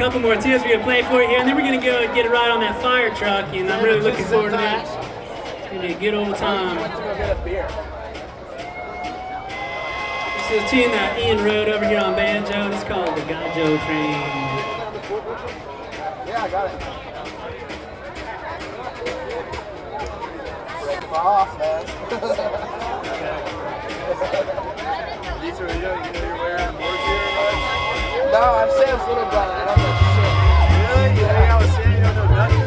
couple more tunes we're going to play for you here, and then we're going to go and get a ride on that fire truck, and I'm really looking forward to that. It's going to be a good old time. This is a tune that Ian wrote over here on banjo. It's called the Gajo Train. Yeah, I got it. Break them off, man. You know you're wearing more gear, right? No, I'm Sam's little brother. I don't know shit. Really? You hang out with Sam? You don't know nothing?